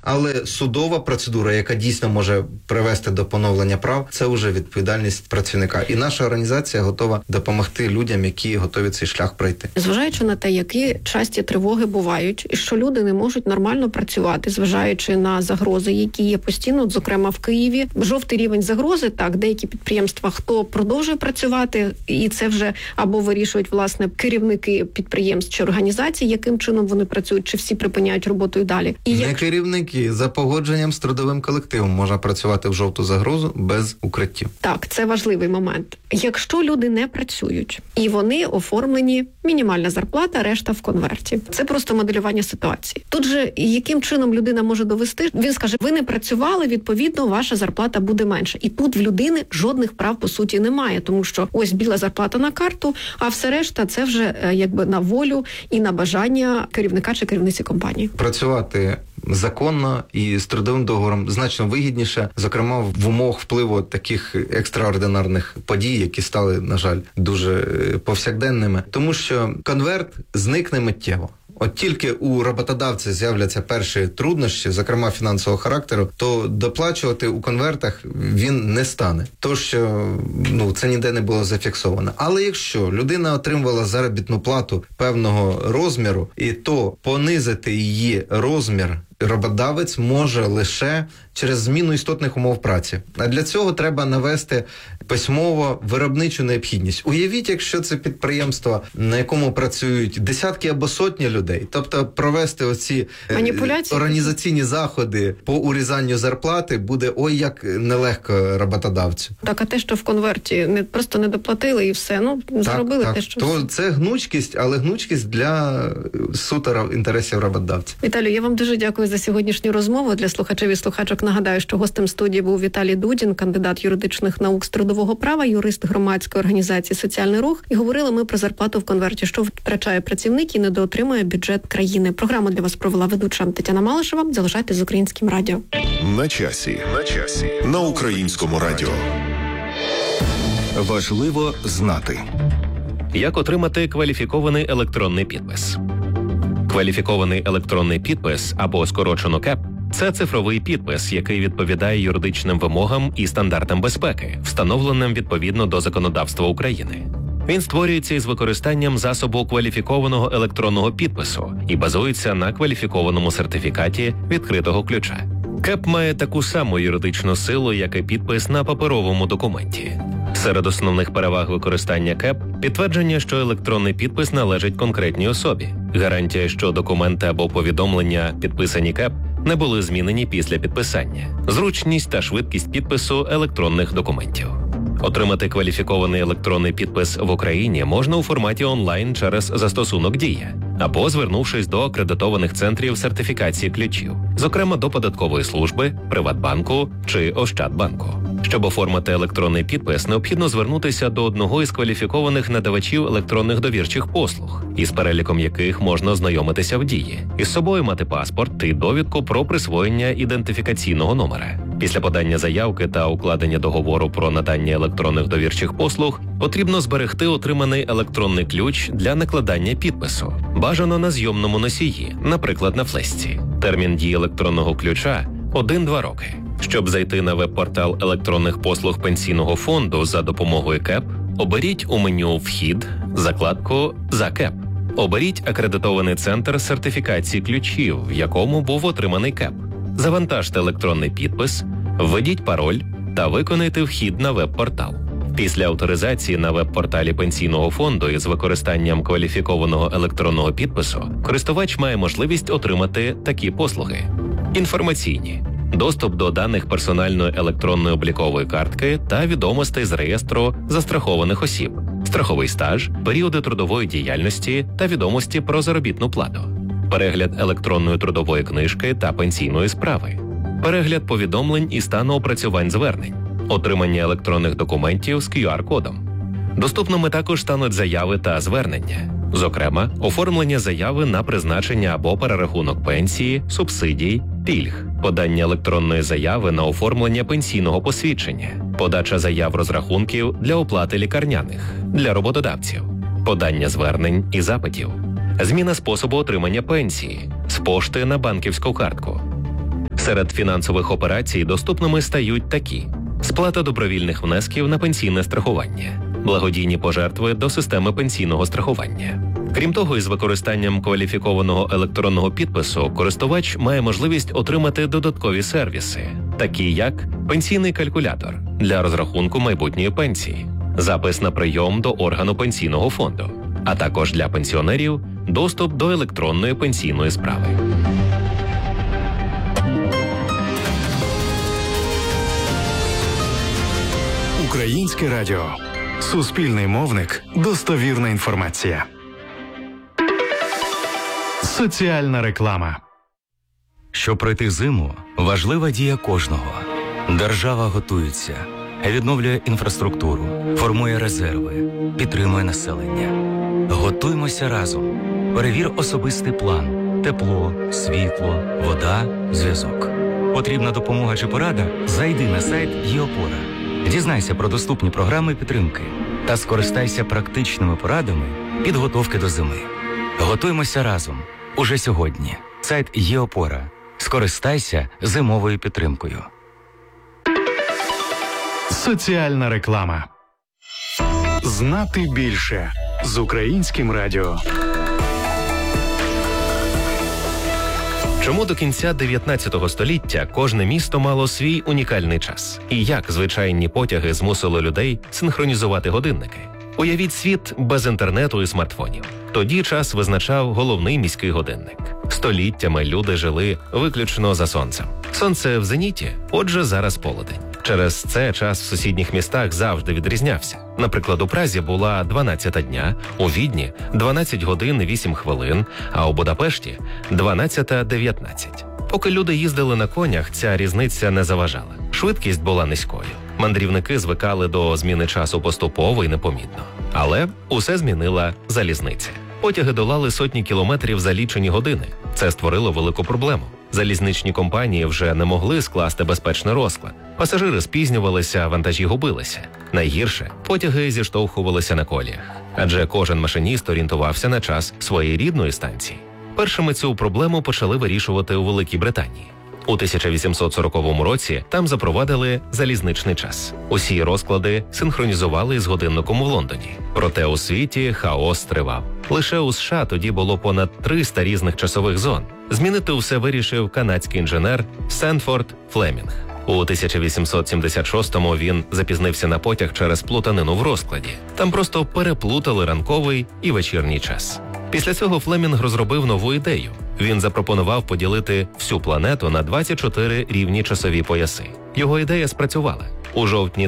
Але судова процедура, яка дійсно може привести до поновлення прав, це вже відповідальність працівника. І наша організація готова допомогти людям, які готові цей шлях пройти. Зважаючи на те, які часті тривоги бувають, і що люди не можуть нормально працювати, зважаючи на загрози, які є постійно, зокрема в Києві, жовтий рівень загрози, так, деякі підприємства, хто продовжує працювати, і це вже або вирішують, власне, керівники підприємств чи організацій, яким чином вони працюють, чи всі припиняють роботу і далі. І не керівники, за погодженням з трудовим колективом можна працювати в жовту загрозу без укриттів. Так, це важливий момент. Якщо люди не працюють, і вони оформлені, мінімальна зарплата, решта в конверті. Це просто моделювання ситуації. Тут же, яким чином людина може довести? Він скаже, ви не працювали, відповідно, ваша зарплата буде менша. І тут в людини жодних прав, по суті, немає, тому що ось біла зарплата на карту, а все решта це вже якби на волю і на бажання керівника чи керівниці компанії. Працювати законно і з трудовим договором значно вигідніше, зокрема в умовах впливу таких екстраординарних подій, які стали, на жаль, дуже повсякденними. Тому що конверт зникне миттєво. От тільки у роботодавця з'являться перші труднощі, зокрема фінансового характеру, то доплачувати у конвертах він не стане. То, що це ніде не було зафіксовано. Але якщо людина отримувала заробітну плату певного розміру, і то понизити її розмір роботодавець може лише через зміну істотних умов праці. А для цього треба навести письмово виробничу необхідність. Уявіть, якщо це підприємство, на якому працюють десятки або сотні людей, тобто провести оці організаційні заходи по урізанню зарплати буде як нелегко роботодавцю. Так, а те, що в конверті просто не доплатили і все, зробили те, що... То це гнучкість, але гнучкість для суто інтересів роботодавця. Віталію, я вам дуже дякую за сьогоднішню розмову. Для слухачів і слухачок нагадаю, що гостем студії був Віталій Дудін, кандидат юридичних наук з трудового права, юрист громадської організації «Соціальний рух». І говорили ми про зарплату в конверті, що втрачає працівник і недоотримує бюджет країни. Програму для вас провела ведуча Тетяна Малишева. Залишайтесь з Українським радіо. На часі. На Українському радіо. Важливо знати. Як отримати кваліфікований електронний підпис? Кваліфікований електронний підпис, або скорочено КЕП, це цифровий підпис, який відповідає юридичним вимогам і стандартам безпеки, встановленим відповідно до законодавства України. Він створюється із використанням засобу кваліфікованого електронного підпису і базується на кваліфікованому сертифікаті відкритого ключа. КЕП має таку саму юридичну силу, як і підпис на паперовому документі. Серед основних переваг використання КЕП – підтвердження, що електронний підпис належить конкретній особі, гарантія, що документи або повідомлення, підписані КЕП, не були змінені після підписання, зручність та швидкість підпису електронних документів. Отримати кваліфікований електронний підпис в Україні можна у форматі онлайн через застосунок «Дія» або звернувшись до акредитованих центрів сертифікації ключів, зокрема до податкової служби, Приватбанку чи Ощадбанку. Щоб оформити електронний підпис, необхідно звернутися до одного із кваліфікованих надавачів електронних довірчих послуг, із переліком яких можна ознайомитися в «Дії», із собою мати паспорт і довідку про присвоєння ідентифікаційного номера. Після подання заявки та укладення договору про надання електронних довірчих послуг потрібно зберегти отриманий електронний ключ для накладання підпису, бажано на зйомному носії, наприклад, на флешці. Термін дії електронного ключа – 1-2 роки. Щоб зайти на веб-портал електронних послуг Пенсійного фонду за допомогою КЕП, оберіть у меню «Вхід» закладку «За КЕП». Оберіть акредитований центр сертифікації ключів, в якому був отриманий КЕП. Завантажте електронний підпис, введіть пароль та виконайте вхід на веб-портал. Після авторизації на веб-порталі Пенсійного фонду із використанням кваліфікованого електронного підпису користувач має можливість отримати такі послуги: інформаційні, доступ до даних персональної електронної облікової картки та відомостей з реєстру застрахованих осіб, страховий стаж, періоди трудової діяльності та відомості про заробітну плату, перегляд електронної трудової книжки та пенсійної справи, перегляд повідомлень і стану опрацювань звернень, отримання електронних документів з QR-кодом. Доступними також стануть заяви та звернення, зокрема, оформлення заяви на призначення або перерахунок пенсії, субсидій, пільг, подання електронної заяви на оформлення пенсійного посвідчення, подача заяв розрахунків для оплати лікарняних, для роботодавців, подання звернень і запитів, зміна способу отримання пенсії, з пошти на банківську картку. Серед Серед фінансових операцій доступними стають такі: сплата добровільних внесків на пенсійне страхування, благодійні пожертви до системи пенсійного страхування. Крім того, із використанням кваліфікованого електронного підпису користувач має можливість отримати додаткові сервіси, такі як пенсійний калькулятор для розрахунку майбутньої пенсії, запис на прийом до органу пенсійного фонду, а також для пенсіонерів доступ до електронної пенсійної справи. Українське радіо. Суспільний мовник. Достовірна інформація. Соціальна реклама. Щоб пройти зиму, важлива дія кожного. Держава готується, відновлює інфраструктуру, формує резерви, підтримує населення. Готуймося разом. Перевір особистий план. Тепло, світло, вода, зв'язок. Потрібна допомога чи порада? Зайди на сайт ЄОпора. Дізнайся про доступні програми підтримки та скористайся практичними порадами підготовки до зими. Готуймося разом. Уже сьогодні. Сайт ЄОпора. Скористайся зимовою підтримкою. Соціальна реклама. Знати більше з Українським радіо. Чому до кінця 19 століття кожне місто мало свій унікальний час? І як звичайні потяги змусили людей синхронізувати годинники? Уявіть світ без інтернету і смартфонів. Тоді час визначав головний міський годинник. Століттями люди жили виключно за сонцем. Сонце в зеніті, отже, зараз полудень. Через це час в сусідніх містах завжди відрізнявся. Наприклад, у Празі була 12 дня, у Відні – 12 годин 8 хвилин, а у Будапешті – 12:19. Поки люди їздили на конях, ця різниця не заважала. Швидкість була низькою. Мандрівники звикали до зміни часу поступово і непомітно. Але усе змінила залізниця. Потяги долали сотні кілометрів за лічені години. Це створило велику проблему. Залізничні компанії вже не могли скласти безпечний розклад. Пасажири спізнювалися, вантажі губилися. Найгірше – потяги зіштовхувалися на коліях. Адже кожен машиніст орієнтувався на час своєї рідної станції. Першими цю проблему почали вирішувати у Великій Британії. У 1840 році там запровадили залізничний час. Усі розклади синхронізували з годинником у Лондоні. Проте у світі хаос тривав. Лише у США тоді було понад 300 різних часових зон. Змінити все вирішив канадський інженер Сенфорд Флемінг. У 1876-му він запізнився на потяг через плутанину в розкладі. Там просто переплутали ранковий і вечірній час. Після цього Флемінг розробив нову ідею. Він запропонував поділити всю планету на 24 рівні часові пояси. Його ідея спрацювала. У жовтні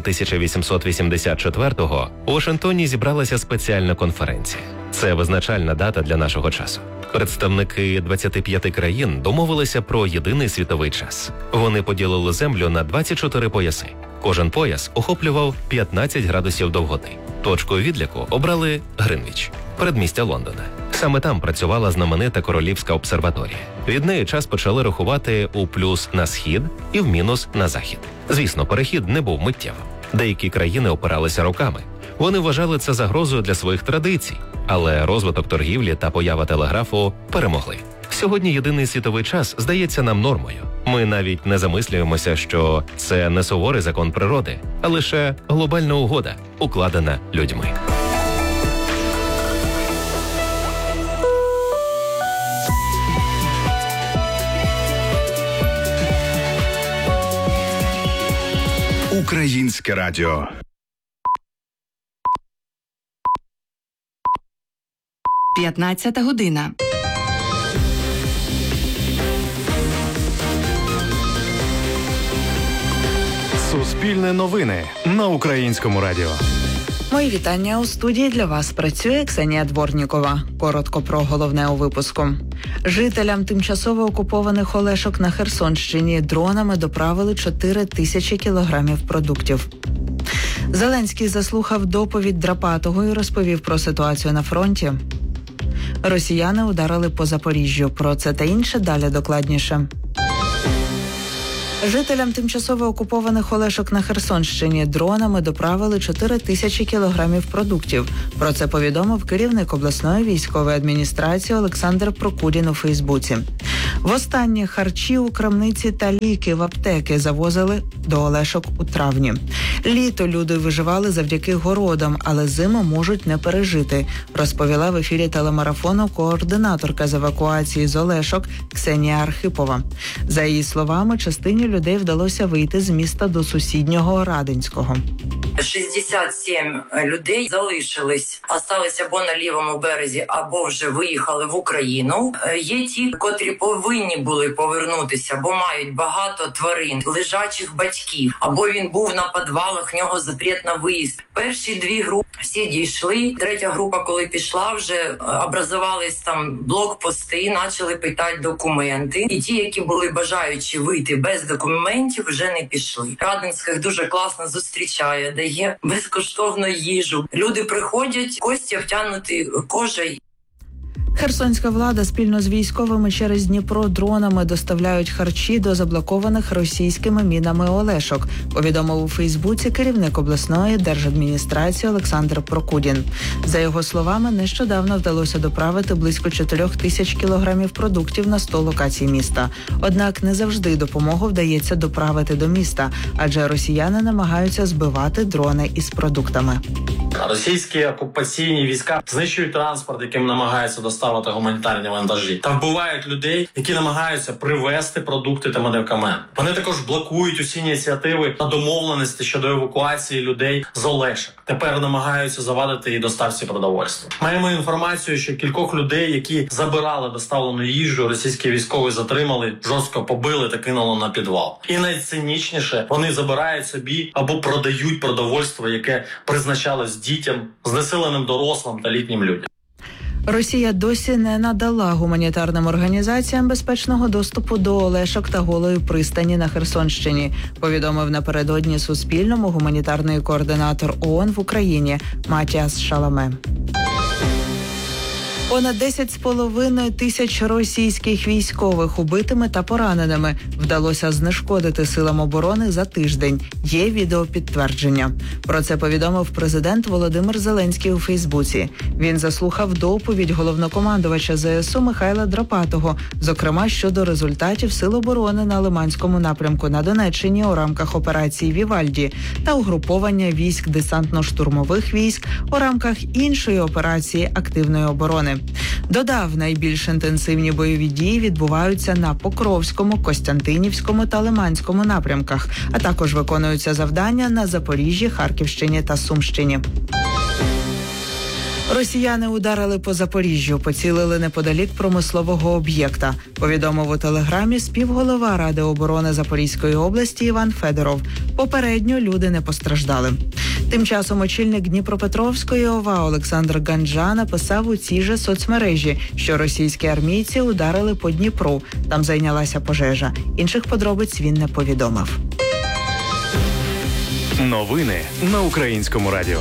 1884-го у Вашингтоні зібралася спеціальна конференція. Це визначальна дата для нашого часу. Представники 25 країн домовилися про єдиний світовий час. Вони поділили Землю на 24 пояси. Кожен пояс охоплював 15 градусів довготи. Точкою відліку обрали Гринвіч, передмістя Лондона. Саме там працювала знаменита Королівська обсерваторія. Від неї час почали рахувати у плюс на схід і в мінус на захід. Звісно, перехід не був миттєвим. Деякі країни опиралися роками. Вони вважали це загрозою для своїх традицій. Але розвиток торгівлі та поява телеграфу перемогли. Сьогодні єдиний світовий час здається нам нормою. Ми навіть не замислюємося, що це не суворий закон природи, а лише глобальна угода, укладена людьми. Українське радіо. П'ятнадцята година. Суспільне новини на Українському радіо. Мої вітання. У студії для вас працює Ксенія Дворнікова. Коротко про головне у випуску. Жителям тимчасово окупованих Олешок на Херсонщині дронами доправили 4 тисячі кілограмів продуктів. Зеленський заслухав доповідь Драпатого і розповів про ситуацію на фронті. Росіяни ударили по Запоріжжю. Про це та інше далі докладніше. Жителям тимчасово окупованих Олешок на Херсонщині дронами доправили 4 тисячі кілограмів продуктів. Про це повідомив керівник обласної військової адміністрації Олександр Прокудін у Фейсбуці. Востаннє харчі у крамниці та ліки в аптеки завозили до Олешок у травні. Літо люди виживали завдяки городам, але зиму можуть не пережити, розповіла в ефірі телемарафону координаторка з евакуації з Олешок Ксенія Архипова. За її словами, частині людей вдалося вийти з міста до сусіднього Радинського. 67 людей залишились, осталися або на лівому березі, або вже виїхали в Україну. Є ті, котрі повинні були повернутися, бо мають багато тварин, лежачих батьків, або він був на підвалах, в нього запрет на виїзд. Перші 2 групи всі дійшли. 3-я група, коли пішла, вже образувались там блокпости, почали питати документи. І ті, які були бажаючі вийти без документів, вже не пішли. Радинських дуже класно зустрічає, дає безкоштовну їжу. Люди приходять, кості втягнуті кожею. Херсонська влада спільно з військовими через Дніпро дронами доставляють харчі до заблокованих російськими мінами Олешок, повідомив у Фейсбуці керівник обласної держадміністрації Олександр Прокудін. За його словами, нещодавно вдалося доправити близько 4 тисяч кілограмів продуктів на 100 локацій міста. Однак не завжди допомогу вдається доправити до міста, адже росіяни намагаються збивати дрони із продуктами. Російські окупаційні війська знищують транспорт, яким намагаються доставити гуманітарні вантажі, та вбивають людей, які намагаються привезти продукти та медикаменти. Вони також блокують усі ініціативи та домовленості щодо евакуації людей з Олешок. Тепер намагаються завадити і доставці продовольства. Маємо інформацію, що кількох людей, які забирали доставлену їжу, російські військові затримали, жорстко побили та кинули на підвал. І найцинічніше, вони забирають собі або продають продовольство, яке призначалось дітям, знесиленим дорослим та літнім людям. Росія досі не надала гуманітарним організаціям безпечного доступу до Олешок та Голої пристані на Херсонщині, повідомив напередодні Суспільному гуманітарний координатор ООН в Україні Матіас Шаламе. Понад 10,5 тисяч російських військових убитими та пораненими вдалося знешкодити силам оборони за тиждень. Є відеопідтвердження. Про це повідомив президент Володимир Зеленський у Фейсбуці. Він заслухав доповідь головнокомандувача ЗСУ Михайла Драпатого, зокрема щодо результатів сил оборони на Лиманському напрямку на Донеччині у рамках операції «Вівальді» та угруповання військ десантно-штурмових військ у рамках іншої операції активної оборони. Додав, найбільш інтенсивні бойові дії відбуваються на Покровському, Костянтинівському та Лиманському напрямках, а також виконуються завдання на Запоріжжі, Харківщині та Сумщині. Росіяни ударили по Запоріжжю, поцілили неподалік промислового об'єкта, повідомив у телеграмі співголова Ради оборони Запорізької області Іван Федоров. Попередньо люди не постраждали. Тим часом очільник Дніпропетровської ОВА Олександр Ганджа написав у цій же соцмережі, що російські армійці ударили по Дніпру. Там зайнялася пожежа. Інших подробиць він не повідомив. Новини на Українському радіо.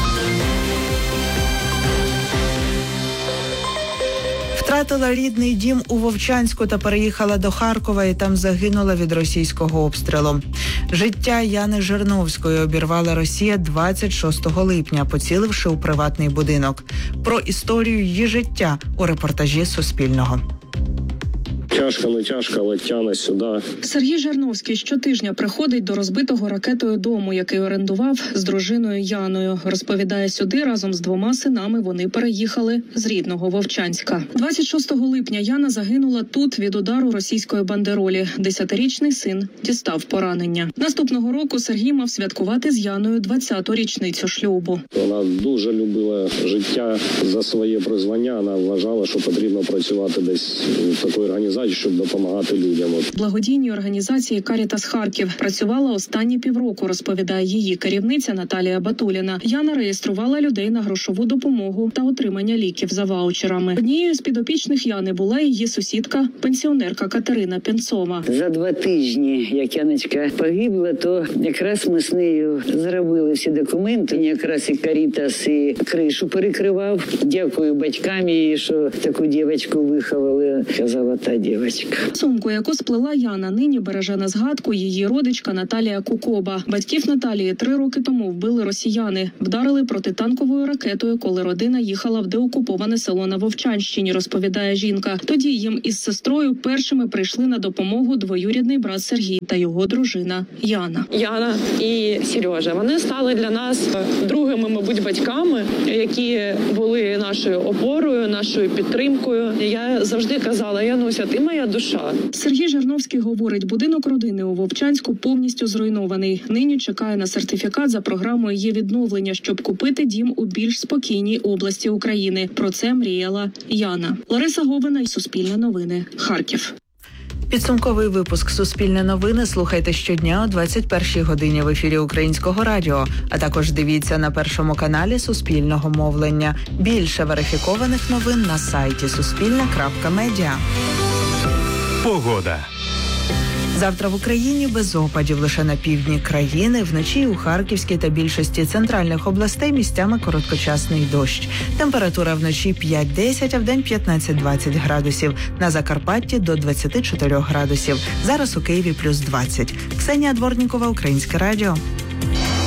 Втратила рідний дім у Вовчанську та переїхала до Харкова і там загинула від російського обстрілу. Життя Яни Жирновської обірвала Росія 26 липня, поціливши у приватний будинок. Про історію її життя у репортажі Суспільного. Тяжко, але тягне сюди. Сергій Жирновський щотижня приходить до розбитого ракетою дому, який орендував з дружиною Яною. Розповідає, сюди разом з 2 синами вони переїхали з рідного Вовчанська. 26 липня Яна загинула тут від удару російської бандеролі. 10-річний син дістав поранення. Наступного року Сергій мав святкувати з Яною 20-ту річницю шлюбу. Вона дуже любила життя за своє призвання. Вона вважала, що потрібно працювати десь в такій організації, щоб допомагати людям. В благодійній організації «Карітас Харків» працювала останні півроку, розповідає її керівниця Наталія Батуліна. Яна реєструвала людей на грошову допомогу та отримання ліків за ваучерами. Однією з підопічних Яни була її сусідка, пенсіонерка Катерина Пенцова. За 2 тижні, як Яночка погибла, то якраз ми з нею зробили всі документи. Якраз і «Карітас», і кришу перекривав. Дякую батькам її, що таку дівчинку виховали, казала та дівчинка. дівчинка. Сумку, яку сплела Яна, нині береже на згадку її родичка Наталія Кукоба. Батьків Наталії 3 роки тому вбили росіяни. Вдарили протитанковою ракетою, коли родина їхала в деокуповане село на Вовчанщині, розповідає жінка. Тоді їм із сестрою першими прийшли на допомогу двоюрідний брат Сергій та його дружина Яна. Яна і Сережа, вони стали для нас другими, мабуть, батьками, які були нашою опорою, нашою підтримкою. Я завжди казала: Януся, ти моя душа. Сергій Жирновський говорить, будинок родини у Вовчанську повністю зруйнований. Нині чекає на сертифікат за програмою «Є відновлення», щоб купити дім у більш спокійній області України. Про це мріяла Яна. Лариса Говина, Суспільне новини, Харків. Підсумковий випуск «Суспільне новини» слухайте щодня о 21-й годині в ефірі Українського радіо, а також дивіться на Першому каналі Суспільного мовлення. Більше верифікованих новин на сайті suspilne.media. Погода. Завтра в Україні без опадів лише на півдні країни, вночі у Харківській та більшості центральних областей місцями короткочасний дощ. Температура вночі 5-10, а вдень 15-20 градусів. На Закарпатті до 24 градусів. Зараз у Києві плюс 20. Ксенія Дворнікова, Українське радіо.